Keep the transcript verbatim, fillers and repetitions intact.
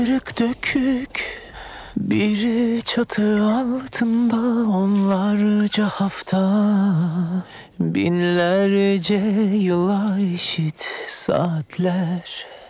Kırık dökük bir çatı altında onlarca hafta, binlerce yıla eşit saatler.